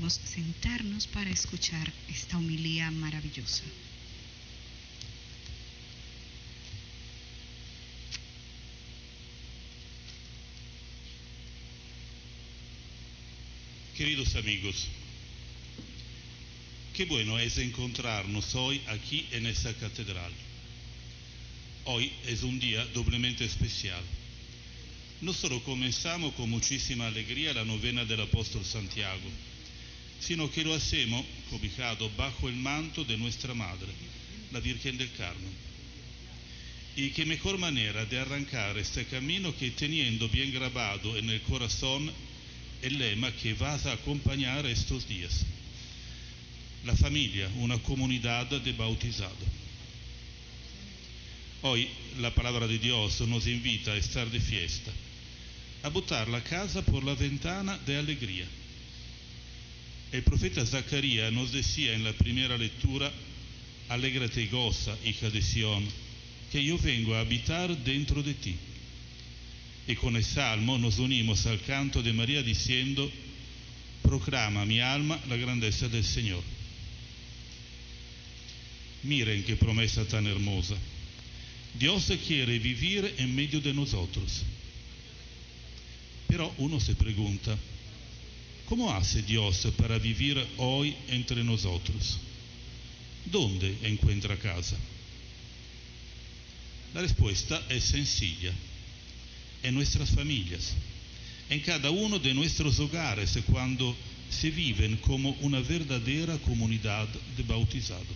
podemos sentarnos para escuchar esta homilía maravillosa. Queridos amigos, qué bueno es encontrarnos hoy aquí en esta catedral. Hoy es un día doblemente especial. No solo comenzamos con muchísima alegría la novena del apóstol Santiago, sino que lo hacemos cobijado bajo el manto de nuestra Madre, la Virgen del Carmen. Y qué mejor manera de arrancar este camino que teniendo bien grabado en el corazón el lema que vas a acompañar estos días. La familia, una comunidad de bautizados. Hoy la palabra de Dios nos invita a estar de fiesta, a botar la casa por la ventana de alegría. El profeta Zacarías nos decía en la primera lectura: alégrate y goza, hija de Sión, que yo vengo a habitar dentro de ti. Y con el salmo nos unimos al canto de María diciendo: proclama mi alma la grandeza del Señor. Miren qué promesa tan hermosa. Dios quiere vivir en medio de nosotros. Pero uno se pregunta: ¿cómo hace Dios para vivir hoy entre nosotros? ¿Dónde encuentra casa? La respuesta es sencilla: en nuestras familias, en cada uno de nuestros hogares, cuando se viven como una verdadera comunidad de bautizados.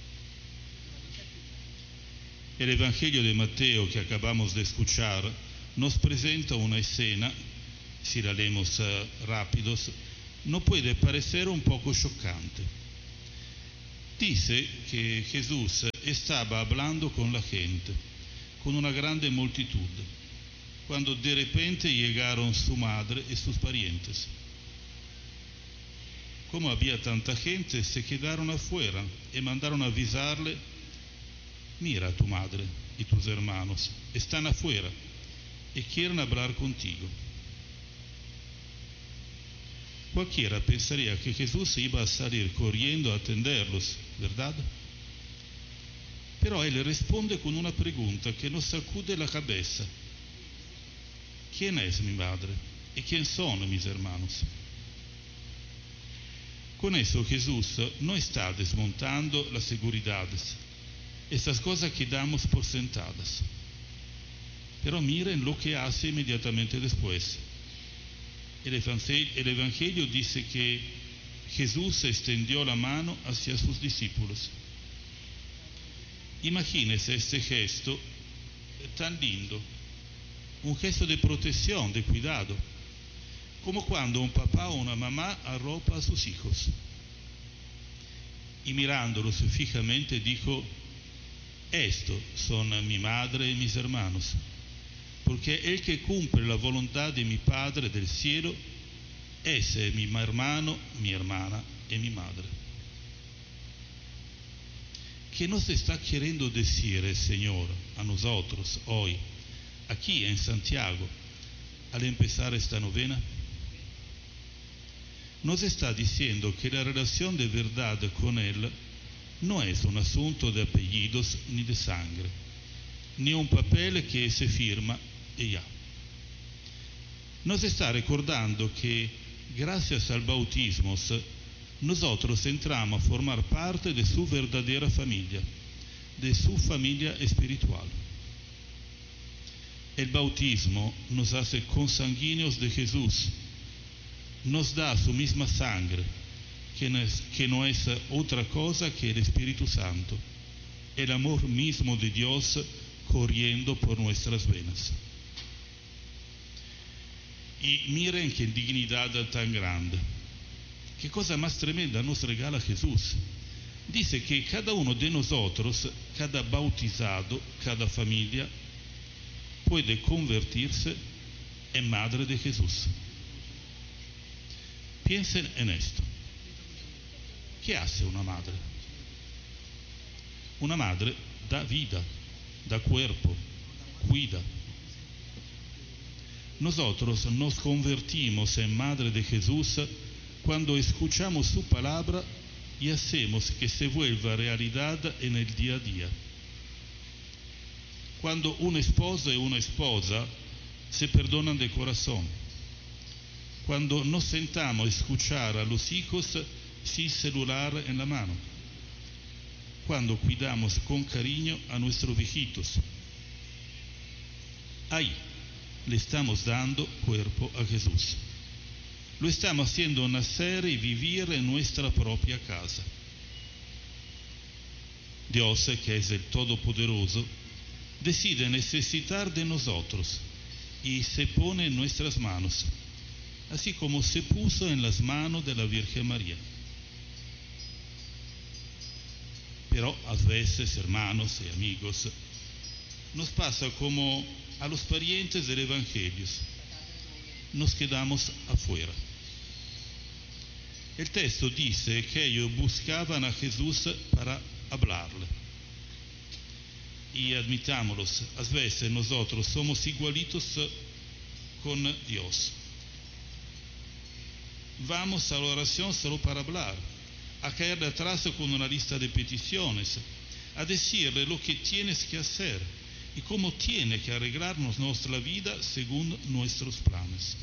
El Evangelio de Mateo que acabamos de escuchar nos presenta una escena, si la leemos rápidos, no puede parecer un poco chocante. Dice que Jesús estaba hablando con la gente, con una grande multitud, cuando de repente llegaron su madre y sus parientes. Como había tanta gente, se quedaron afuera y mandaron a avisarle: mira, tu madre y tus hermanos están afuera y quieren hablar contigo. Cualquiera pensaría que Jesús iba a salir corriendo a atenderlos, ¿verdad? Pero él responde con una pregunta que nos sacude la cabeza: ¿quién es mi madre? ¿Y quién son mis hermanos? Con eso Jesús no está desmontando las seguridades, estas cosas que damos por sentadas. Pero miren lo que hace inmediatamente después. El Evangelio dice que Jesús extendió la mano hacia sus discípulos. Imagínense este gesto tan lindo, un gesto de protección, de cuidado, como cuando un papá o una mamá arropa a sus hijos. Y mirándolos fijamente dijo: estos son mi madre y mis hermanos, porque el que cumple la voluntad de mi Padre del cielo, ese es mi hermano, mi hermana y mi madre. ¿Qué nos está queriendo decir el Señor a nosotros hoy, aquí en Santiago, al empezar esta novena? Nos está diciendo que la relación de verdad con Él no es un asunto de apellidos ni de sangre, ni un papel que se firma y ya. Nos está recordando que gracias al bautismo nosotros entramos a formar parte de su verdadera familia, de su familia espiritual. El bautismo nos hace consanguíneos de Jesús, nos da su misma sangre, que no es otra cosa que el Espíritu Santo, el amor mismo de Dios corriendo por nuestras venas. Y miren qué dignidad tan grande, qué cosa más tremenda nos regala Jesús. Dice que cada uno de nosotros, cada bautizado, cada familia, puede convertirse en madre de Jesús. Piensen en esto. ¿Qué hace una madre? Una madre da vida, da cuerpo, cuida. Nosotros nos convertimos en madre de Jesús cuando escuchamos su palabra y hacemos que se vuelva realidad en el día a día. Cuando un esposo y una esposa se perdonan de corazón. Cuando nos sentamos a escuchar a los hijos sin celular en la mano. Cuando cuidamos con cariño a nuestros viejitos. Ahí le estamos dando cuerpo a Jesús. Lo estamos haciendo nacer y vivir en nuestra propia casa. Dios, que es el Todopoderoso, decide necesitar de nosotros y se pone en nuestras manos, así como se puso en las manos de la Virgen María. Pero a veces, hermanos y amigos, nos pasa como a los parientes del Evangelio, nos quedamos afuera. El texto dice que ellos buscaban a Jesús para hablarle. Y admitámoslos, a veces nosotros somos igualitos con Dios. Vamos a la oración solo para hablar, a caer atrás con una lista de peticiones, a decirle lo que tienes que hacer y cómo tiene que arreglarnos nuestra vida según nuestros planes.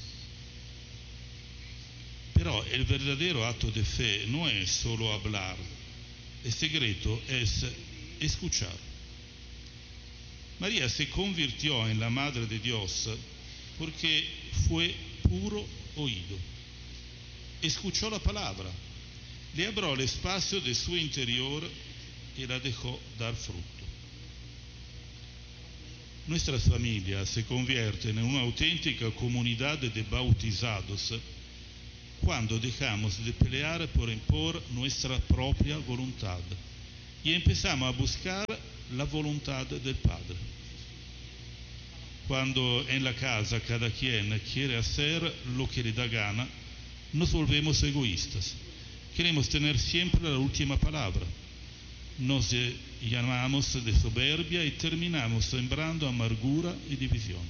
Pero el verdadero acto de fe no es solo hablar, el secreto es escuchar. María se convirtió en la Madre de Dios porque fue puro oído. Escuchó la palabra, le abrió el espacio de su interior y la dejó dar fruto. Nuestras familias se convierten en una auténtica comunidad de bautizados cuando dejamos de pelear por impor nuestra propia voluntad y empezamos a buscar la voluntad del Padre. Cuando en la casa cada quien quiere hacer lo que le da gana, nos volvemos egoístas. Queremos tener siempre la última palabra. Nos llamamos de soberbia y terminamos sembrando amargura y división.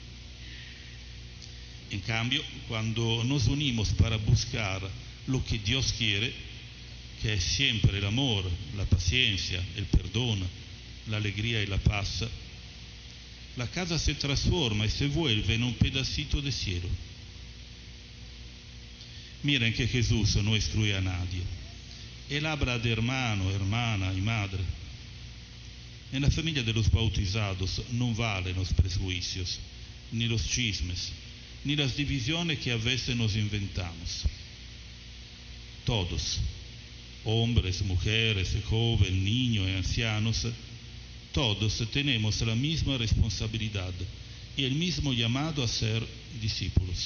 En cambio, cuando nos unimos para buscar lo que Dios quiere, que es siempre el amor, la paciencia, el perdón, la alegría y la paz, la casa se transforma y se vuelve en un pedacito de cielo. Miren que Jesús no excluye a nadie. Él habla de hermano, hermana y madre. En la familia de los bautizados no valen los prejuicios, ni los chismes, ni las divisiones que a veces nos inventamos. Todos, hombres, mujeres, jóvenes, niños y ancianos, todos tenemos la misma responsabilidad y el mismo llamado a ser discípulos.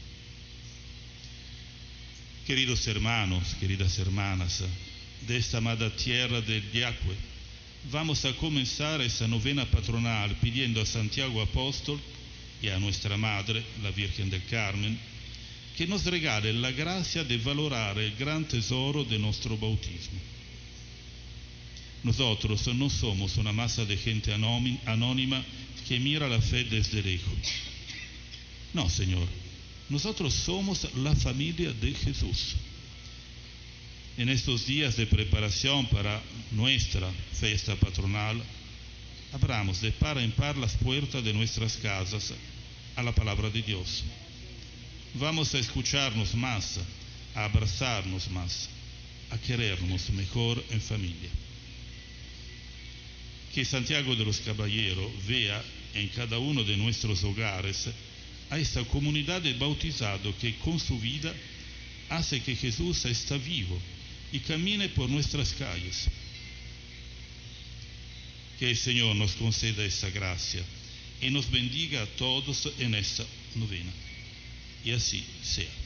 Queridos hermanos, queridas hermanas de esta amada tierra del Yahweh, vamos a comenzar esa novena patronal pidiendo a Santiago Apóstol y a nuestra Madre, la Virgen del Carmen, que nos regale la gracia de valorar el gran tesoro de nuestro bautismo. Nosotros no somos una masa de gente anónima que mira la fe desde lejos. No, Señor. Nosotros somos la familia de Jesús. En estos días de preparación para nuestra fiesta patronal, abramos de par en par las puertas de nuestras casas a la palabra de Dios. Vamos a escucharnos más, a abrazarnos más, a querernos mejor en familia. Que Santiago de los Caballeros vea en cada uno de nuestros hogares a esta comunidad de bautizados que con su vida hace que Jesús está vivo y camine por nuestras calles. Que el Señor nos conceda esta gracia y nos bendiga a todos en esta novena. Y así sea.